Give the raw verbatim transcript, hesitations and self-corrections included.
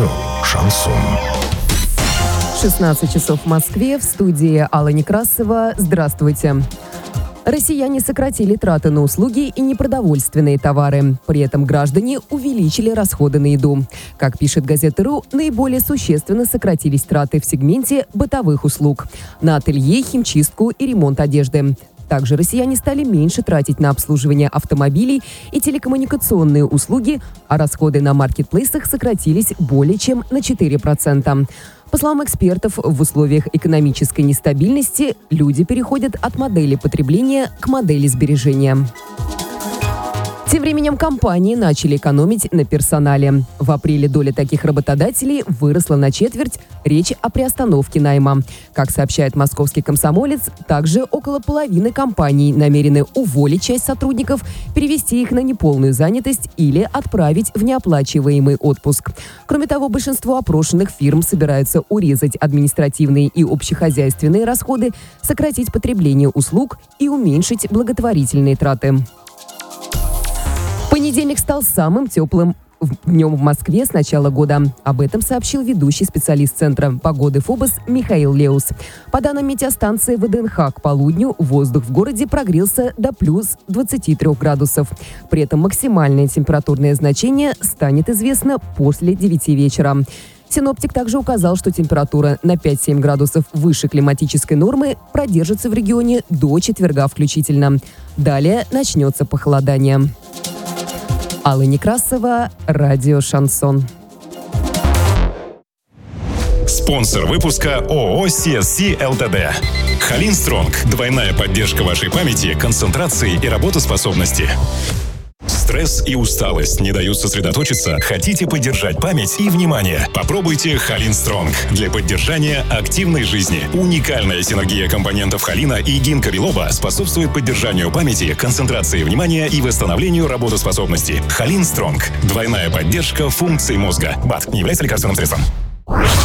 Радио «Шансон». шестнадцать часов в Москве. В студии Алла Некрасова. Здравствуйте. Россияне сократили траты на услуги и непродовольственные товары. При этом граждане увеличили расходы на еду. Как пишет газета РУ, наиболее существенно сократились траты в сегменте бытовых услуг на ателье, химчистку и ремонт одежды. Также россияне стали меньше тратить на обслуживание автомобилей и телекоммуникационные услуги, а расходы на маркетплейсах сократились более чем на четыре процента. По словам экспертов, в условиях экономической нестабильности люди переходят от модели потребления к модели сбережения. Тем временем компании начали экономить на персонале. В апреле доля таких работодателей выросла на четверть. Речь о приостановке найма. Как сообщает московский «Комсомолец», также около половины компаний намерены уволить часть сотрудников, перевести их на неполную занятость или отправить в неоплачиваемый отпуск. Кроме того, большинство опрошенных фирм собираются урезать административные и общехозяйственные расходы, сократить потребление услуг и уменьшить благотворительные траты. Понедельник стал самым теплым днем в Москве с начала года. Об этом сообщил ведущий специалист Центра погоды ФОБОС Михаил Леус. По данным метеостанции ВДНХ, к полудню воздух в городе прогрелся до плюс двадцати трёх градусов. При этом максимальное температурное значение станет известно после девяти вечера. Синоптик также указал, что температура на пять-семь градусов выше климатической нормы продержится в регионе до четверга включительно. Далее начнется похолодание. Алла Некрасова, радио «Шансон». Спонсор выпуска ООО «си эс си Лтд». Халин Стронг. Двойная поддержка вашей памяти, концентрации и работоспособности. Стресс и усталость не дают сосредоточиться? Хотите поддержать память и внимание? Попробуйте Халин Стронг для поддержания активной жизни. Уникальная синергия компонентов холина и гинка билоба способствует поддержанию памяти, концентрации внимания и восстановлению работоспособности. Халин Стронг. Двойная поддержка функций мозга. БАД не является лекарственным средством.